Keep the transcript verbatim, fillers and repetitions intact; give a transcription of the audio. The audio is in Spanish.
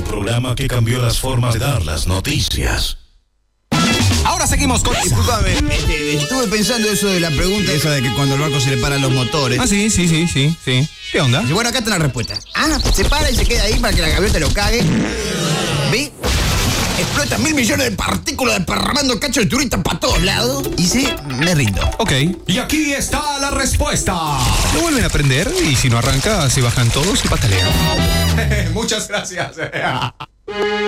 programa que cambió las formas de dar las noticias. Ahora seguimos con... Disculpame, este, estuve pensando eso de la pregunta esa de que cuando al barco se le paran los motores. Ah, sí, sí, sí, sí, sí. ¿Qué onda? Y bueno, acá está la respuesta. Ah, se para y se queda ahí para que la gaviota lo cague. ¿Ve? Explota mil millones de partículas desparramando cacho de turista para todos lados. Y sí, me rindo. Ok. Y aquí está la respuesta. Lo vuelven a aprender y si no arranca, se bajan todos y patalean. Muchas gracias.